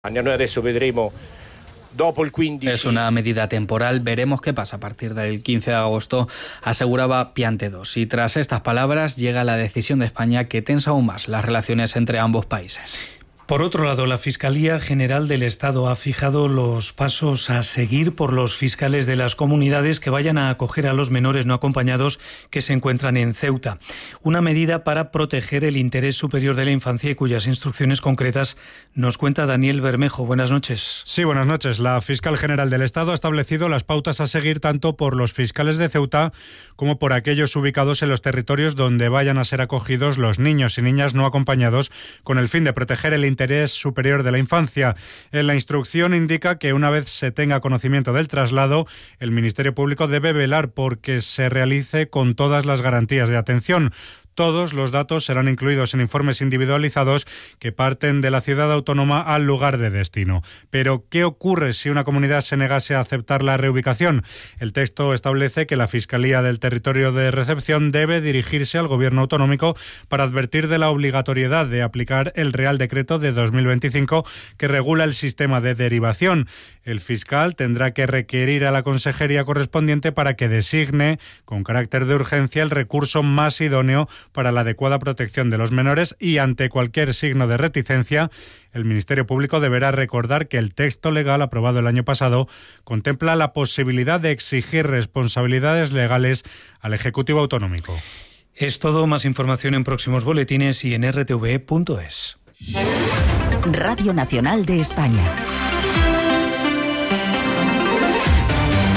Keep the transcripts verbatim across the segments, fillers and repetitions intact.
Es una medida temporal, veremos qué pasa a partir del quince de agosto, aseguraba Piantedos. Y tras estas palabras llega la decisión de España que tensa aún más las relaciones entre ambos países. Por otro lado, la Fiscalía General del Estado ha fijado los pasos a seguir por los fiscales de las comunidades que vayan a acoger a los menores no acompañados que se encuentran en Ceuta. Una medida para proteger el interés superior de la infancia y cuyas instrucciones concretas nos cuenta Daniel Bermejo. Buenas noches. Sí, buenas noches. La Fiscal General del Estado ha establecido las pautas a seguir tanto por los fiscales de Ceuta como por aquellos ubicados en los territorios donde vayan a ser acogidos los niños y niñas no acompañados, con el fin de proteger el interés interés superior de la infancia. En la instrucción indica que una vez se tenga conocimiento del traslado, el Ministerio Público debe velar porque se realice con todas las garantías de atención. Todos los datos serán incluidos en informes individualizados que parten de la ciudad autónoma al lugar de destino. Pero, ¿qué ocurre si una comunidad se negase a aceptar la reubicación? El texto establece que la Fiscalía del Territorio de Recepción debe dirigirse al Gobierno autonómico para advertir de la obligatoriedad de aplicar el Real Decreto de dos mil veinticinco que regula el sistema de derivación. El fiscal tendrá que requerir a la consejería correspondiente para que designe, con carácter de urgencia, el recurso más idóneo para la adecuada protección de los menores y, ante cualquier signo de reticencia, el Ministerio Público deberá recordar que el texto legal aprobado el año pasado contempla la posibilidad de exigir responsabilidades legales al Ejecutivo Autonómico. Es todo. Más información en próximos boletines y en r t v punto es. Radio Nacional de España.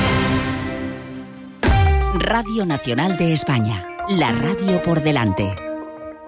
Radio Nacional de España. La radio por delante.